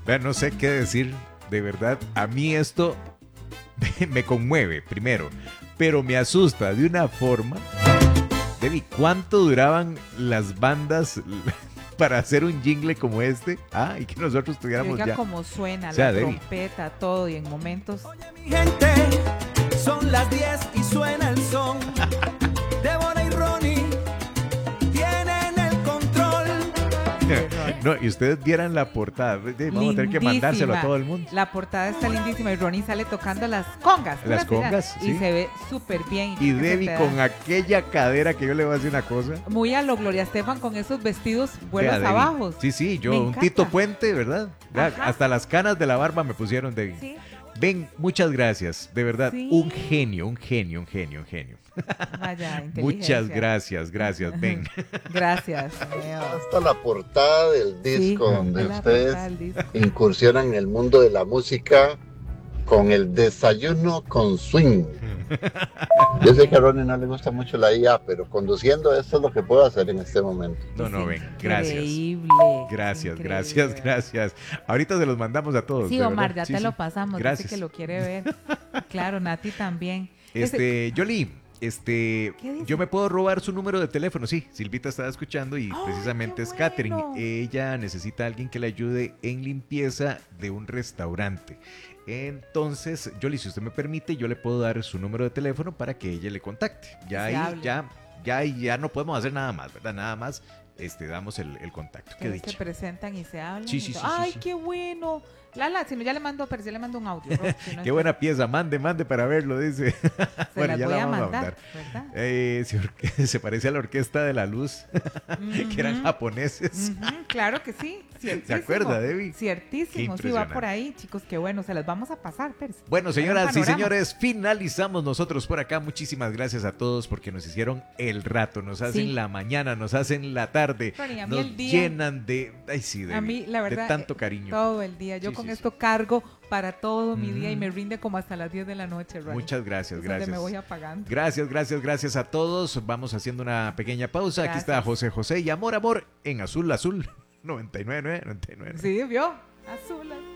Vean, no sé qué decir, de verdad, a mí esto me conmueve, primero, pero me asusta de una forma. Debbie, ¿cuánto duraban las bandas para hacer un jingle como este? Y que nosotros tuviéramos Oiga ya. cómo suena, O sea, la Debbie, trompeta, todo, y en momentos... Oye, mi gente, son las 10 y suena el son. Débora y Ronnie tienen el control. no, y ustedes vieran la portada. Vamos a tener que mandárselo a todo el mundo. La portada está lindísima y Ronnie sale tocando las congas. Las congas, y sí. se ve súper bien. Y Debbie con aquella cadera que yo le voy a decir una cosa. Muy a lo Gloria Estefan con esos vestidos vuelos Vea, Debbie. abajo. Sí, yo, Me un encanta. Tito Puente, ¿verdad? Vea, Ajá. hasta las canas de la barba me pusieron, Debbie. Sí. Ven, muchas gracias, de verdad, Sí. un genio. Vaya, Muchas inteligencia. gracias, ven. Gracias. Leo. Hasta la portada del disco Sí, donde la ustedes portada del disco. incursionan en el mundo de la música con el desayuno con swing. Yo sé que a Ronnie no le gusta mucho la IA, pero conduciendo esto es lo que puedo hacer en este momento. No, ven, gracias. Increíble. Gracias. Ahorita se los mandamos a todos. Sí, de Omar, verdad. ya te lo pasamos. Gracias. Dice que lo quiere ver. Claro, Nati también. Yoli, dice? yo me puedo robar su número de teléfono. Sí, Silvita estaba escuchando y precisamente qué es Catherine. bueno. Ella necesita a alguien que le ayude en limpieza de un restaurante. Entonces, Yoli, si usted me permite, yo le puedo dar su número de teléfono para que ella le contacte. Ya Se ahí, hable. ya no podemos hacer nada más, ¿verdad? Nada más damos el contacto. Qué Ellos se dicha. presentan y se hablan. Sí, y sí, todo. sí, sí, Ay, sí. qué bueno. Lala, si no ya le mando, pero sí le mando un audio. ¿no? Si no, Qué buena pieza, mande para verlo, dice. Se las ya voy la a vamos mandar, ¿verdad? Se parece a la Orquesta de la Luz, que eran japoneses. Ujú, claro que sí, ciertísimo. ¿Se acuerda, Debbie? Qué Ciertísimo, sí, va impresionante. por ahí, chicos, qué bueno, se las vamos a pasar, Pers. Bueno, Hay un señoras y panorama. señores, finalizamos nosotros por acá. Muchísimas gracias a todos porque nos hicieron el rato, nos hacen Sí. la mañana, nos hacen la tarde, Ronnie, a mí nos el día- llenan de... Ay, sí, A mí, la verdad, de tanto cariño. todo el día. Yo Sí, con sí, esto cargo para todo mi día y Ujú. me rinde como hasta las 10 de la noche, Ronnie. Muchas gracias, Es donde gracias. me voy apagando. Gracias a todos. Vamos haciendo una pequeña pausa. Aquí está Gracias. José y Amor en Azul 99. Sí, vio. Azul, azul.